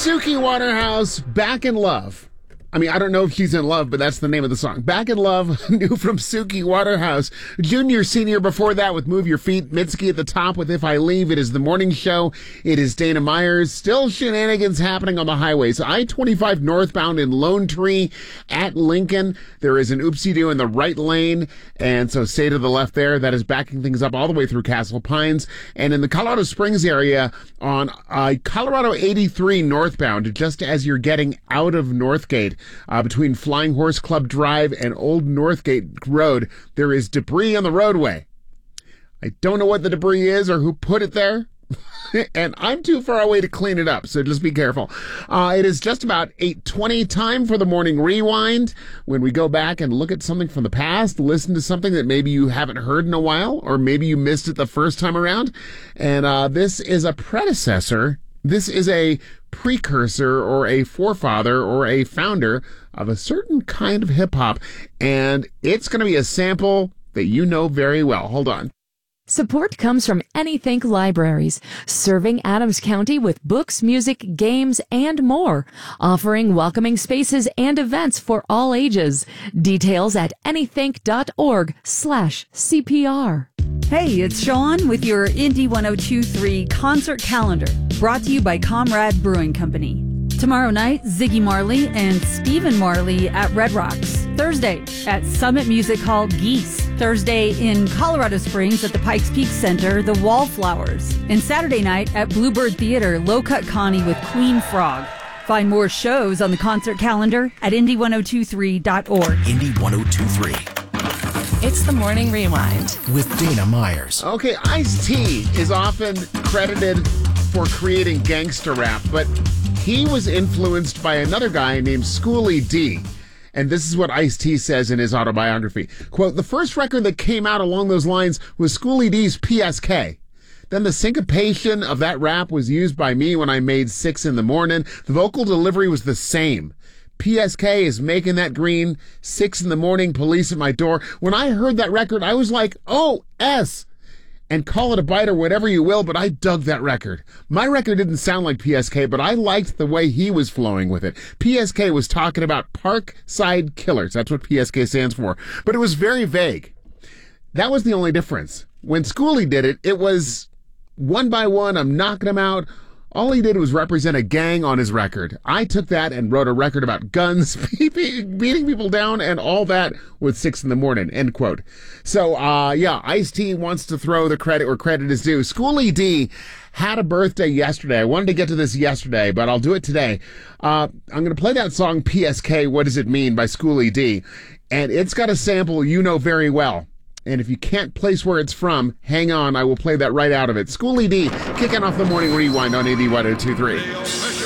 Suki Waterhouse, Back in Love. I mean, I don't know if she's in love, but that's the name of the song. Back in Love, new from Suki Waterhouse. Junior, senior before that with Move Your Feet. Mitski at the top with If I Leave. It is the morning show. It is Dana Myers. Still shenanigans happening on the highways. I-25 northbound in Lone Tree at Lincoln. There is an oopsie-doo in the right lane, and so stay to the left there. That is backing things up all the way through Castle Pines. And in the Colorado Springs area on Colorado 83 northbound, just as you're getting out of Northgate, between Flying Horse Club Drive and Old Northgate Road, there is debris on the roadway. I don't know what the debris is or who put it there, and I'm too far away to clean it up, so just be careful. It is just about 8:20, time for the morning rewind, when we go back and look at something from the past, listen to something that maybe you haven't heard in a while, or maybe you missed it the first time around. And this is a predecessor. This is a precursor or a forefather or a founder of a certain kind of hip-hop, and it's going to be a sample that you know very well. Hold on. Support comes from Anythink Libraries, serving Adams County with books, music, games, and more, offering welcoming spaces and events for all ages. Details at anythink.org/CPR. Hey, it's Sean with your Indy 102.3 concert calendar, brought to you by Comrade Brewing Company. Tomorrow night, Ziggy Marley and Stephen Marley at Red Rocks. Thursday at Summit Music Hall, Geese. Thursday in Colorado Springs at the Pikes Peak Center, the Wallflowers. And Saturday night at Bluebird Theater, Low Cut Connie with Queen Frog. Find more shows on the concert calendar at Indy1023.org. Indy 1023. It's the Morning Rewind with Dana Myers. Okay, Ice-T is often credited for creating gangster rap, but he was influenced by another guy named Schoolie D. And this is what Ice-T says in his autobiography. Quote, the first record that came out along those lines was Schoolie D's PSK. Then the syncopation of that rap was used by me when I made 6 in the morning. The vocal delivery was the same. PSK is making that green, 6 in the morning, police at my door. When I heard that record, I was like, oh, S. And call it a bite or whatever you will, but I dug that record. My record didn't sound like PSK, but I liked the way he was flowing with it. PSK was talking about Parkside Killers. That's what PSK stands for. But it was very vague. That was the only difference. When Schoolie did it, it was one by one, I'm knocking them out. All he did was represent a gang on his record. I took that and wrote a record about guns, beating people down, and all that with 6 in the morning, end quote. So, yeah, Ice-T wants to throw the credit where credit is due. Schoolie D had a birthday yesterday. I wanted to get to this yesterday, but I'll do it today. I'm going to play that song, PSK, What Does It Mean, by Schoolie D. And it's got a sample you know very well. And if you can't place where it's from, hang on, I will play that right out of it. Schoolie D kicking off the morning rewind on Indy 1023.